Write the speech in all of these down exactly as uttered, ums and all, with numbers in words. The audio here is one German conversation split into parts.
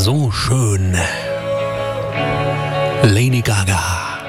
So schön. Lady Gaga.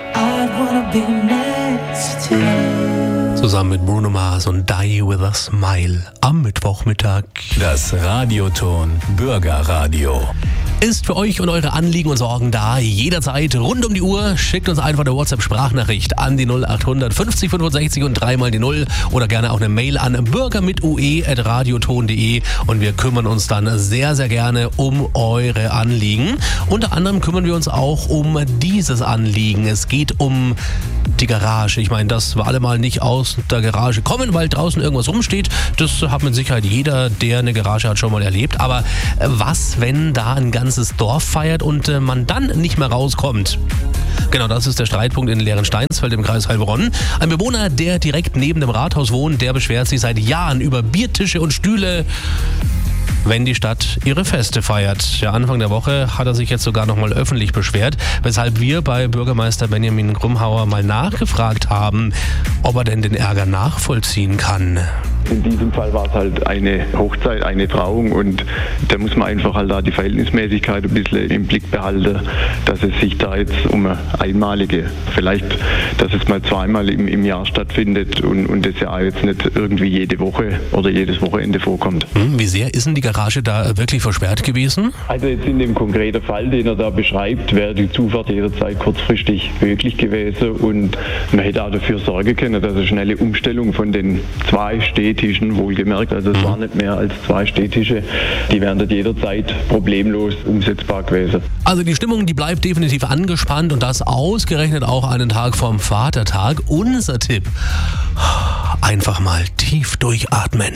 Zusammen mit Bruno Mars und Die With A Smile am Mittwochmittag. Das Radioton Bürgerradio Ist für euch und eure Anliegen und Sorgen da, jederzeit, rund um die Uhr. Schickt uns einfach eine WhatsApp-Sprachnachricht an die null acht hundert fünfzig fünfundsechzig und dreimal die null oder gerne auch eine Mail an bürger mit ue at radioton punkt de und wir kümmern uns dann sehr, sehr gerne um eure Anliegen. Unter anderem kümmern wir uns auch um dieses Anliegen. Es geht um die Garage. Ich meine, dass wir alle mal nicht aus der Garage kommen, weil draußen irgendwas rumsteht, das hat mit Sicherheit jeder, der eine Garage hat, schon mal erlebt. Aber was, wenn da ein ganzes Dorf feiert und äh, man dann nicht mehr rauskommt? Genau, das ist der Streitpunkt in Lehren-Steinsfeld im Kreis Heilbronn. Ein Bewohner, der direkt neben dem Rathaus wohnt, der beschwert sich seit Jahren über Biertische und Stühle, wenn die Stadt ihre Feste feiert. Ja, Anfang der Woche hat er sich jetzt sogar nochmal öffentlich beschwert, weshalb wir bei Bürgermeister Benjamin Grumhauer mal nachgefragt haben, ob er denn den Ärger nachvollziehen kann. In diesem Fall war es halt eine Hochzeit, eine Trauung und da muss man einfach halt da die Verhältnismäßigkeit ein bisschen im Blick behalten, dass es sich da jetzt um eine einmalige, vielleicht, dass es mal zweimal im, im Jahr stattfindet und, und das ja jetzt nicht irgendwie jede Woche oder jedes Wochenende vorkommt. Hm, wie sehr ist denn die Garage da wirklich versperrt gewesen? Also jetzt in dem konkreten Fall, den er da beschreibt, wäre die Zufahrt jederzeit kurzfristig möglich gewesen und man hätte auch dafür sorgen können, dass eine schnelle Umstellung von den zwei Städten Tischen, wohlgemerkt, also es waren nicht mehr als zwei Stehtische, die wären dort jederzeit problemlos umsetzbar gewesen. Also die Stimmung, die bleibt definitiv angespannt und das ausgerechnet auch einen Tag vorm Vatertag. Unser Tipp, einfach mal tief durchatmen.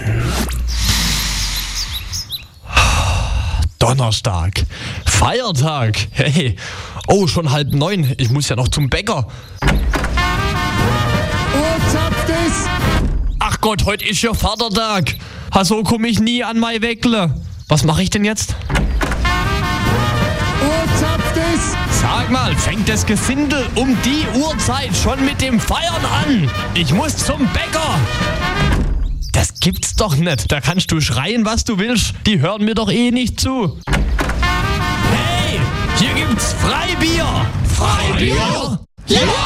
Donnerstag, Feiertag, hey, oh, schon halb neun, ich muss ja noch zum Bäcker. Oh, zapft es! Ach Gott, heute ist ja Vatertag. So komme ich nie an mein Weckle. Was mache ich denn jetzt? Oh, zapft es! Sag mal, fängt das Gesindel um die Uhrzeit schon mit dem Feiern an? Ich muss zum Bäcker. Das gibt's doch nicht. Da kannst du schreien, was du willst. Die hören mir doch eh nicht zu. Hey, hier gibt's Freibier. Freibier? Ja!